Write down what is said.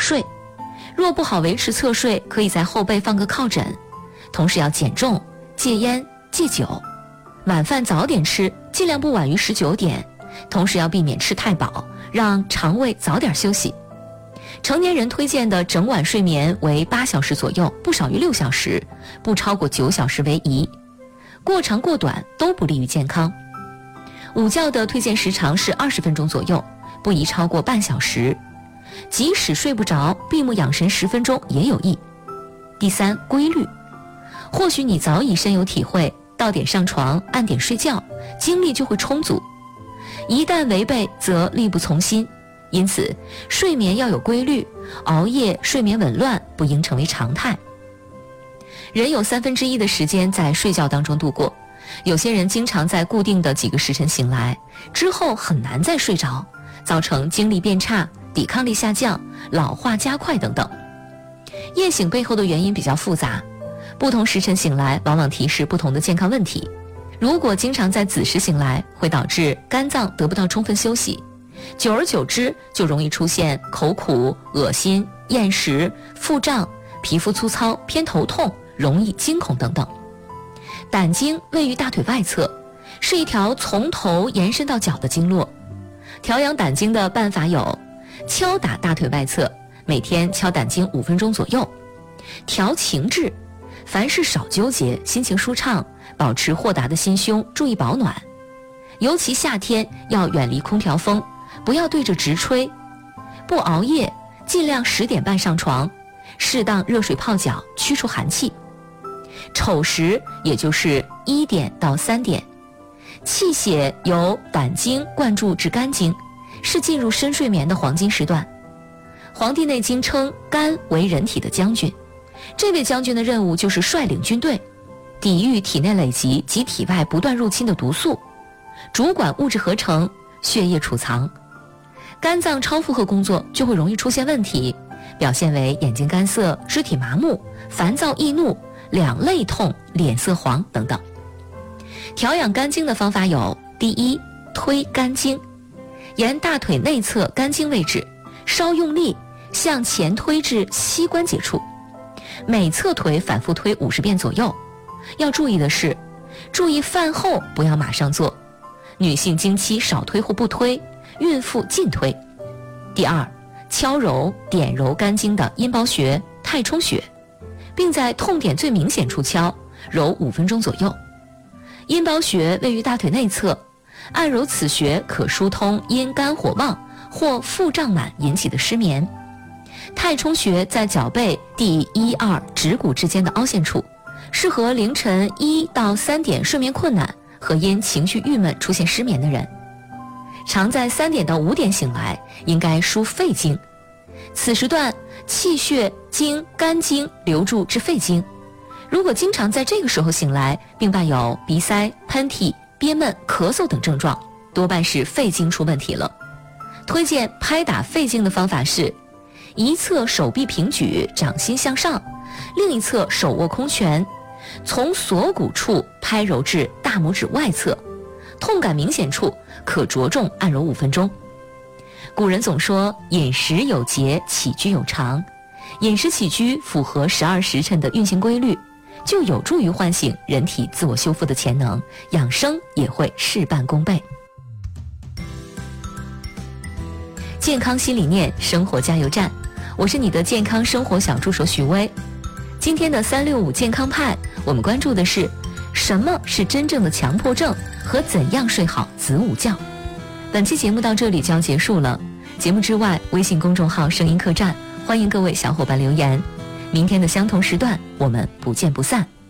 睡。若不好维持侧睡，可以在后背放个靠枕。同时要减重、戒烟、戒酒。晚饭早点吃，尽量不晚于19点。同时要避免吃太饱，让肠胃早点休息。成年人推荐的整晚睡眠为8小时左右，不少于6小时，不超过9小时为宜。过长过短都不利于健康。午觉的推荐时长是20分钟左右，不宜超过半小时。即使睡不着，闭目养神10分钟也有益。第三，规律。或许你早已深有体会，到点上床，按点睡觉，精力就会充足。一旦违背，则力不从心。因此，睡眠要有规律，熬夜、睡眠紊乱不应成为常态。人有1/3的时间在睡觉当中度过，有些人经常在固定的几个时辰醒来，之后很难再睡着，造成精力变差、抵抗力下降、老化加快等等。夜醒背后的原因比较复杂，不同时辰醒来往往提示不同的健康问题。如果经常在子时醒来，会导致肝脏得不到充分休息，久而久之就容易出现口苦、恶心、厌食、腹胀、皮肤粗糙、偏头痛、容易惊恐等等。胆经位于大腿外侧，是一条从头延伸到脚的经络。调养胆经的办法有：敲打大腿外侧，每天敲胆经5分钟左右；调情志，凡事少纠结，心情舒畅，保持豁达的心胸，注意保暖。尤其夏天要远离空调风，不要对着直吹。不熬夜，尽量10点半上床，适当热水泡脚，驱除寒气。丑时也就是1点到3点，气血由胆经灌注至肝经，是进入深睡眠的黄金时段。《黄帝内经》称肝为人体的将军，这位将军的任务就是率领军队，抵御体内累积及体外不断入侵的毒素，主管物质合成、血液储藏。肝脏超负荷工作就会容易出现问题，表现为眼睛干涩、肢体麻木、烦躁易怒、两肋痛、脸色黄等等。调养肝经的方法有：第一，推肝经，沿大腿内侧肝经位置稍用力向前推至膝关节处，每侧腿反复推50遍左右。要注意的是，注意饭后不要马上做，女性经期少推或不推，孕妇禁推。第二，敲揉、点揉肝经的阴包穴、太冲穴，并在痛点最明显处敲，揉5分钟左右。阴包穴位于大腿内侧，按揉此穴可疏通因肝火旺或腹胀满引起的失眠。太冲穴在脚背第1、2指骨之间的凹陷处，适合凌晨1到3点睡眠困难和因情绪郁闷出现失眠的人。常在3点到5点醒来，应该疏肺经，此时段气血经肝经流注至肺经。如果经常在这个时候醒来，并伴有鼻塞、喷嚏、憋闷、咳嗽等症状，多半是肺经出问题了。推荐拍打肺经的方法是：一侧手臂平举，掌心向上，另一侧手握空拳，从锁骨处拍揉至大拇指外侧，痛感明显处可着重按揉5分钟。古人总说饮食有节，起居有常，饮食起居符合12时辰的运行规律，就有助于唤醒人体自我修复的潜能，养生也会事半功倍。健康新理念，生活加油站，我是你的健康生活小助手许巍。今天的365健康派，我们关注的是什么是真正的强迫症和怎样睡好子午觉。本期节目到这里就要结束了，节目之外，微信公众号声音客栈，欢迎各位小伙伴留言。明天的相同时段，我们不见不散。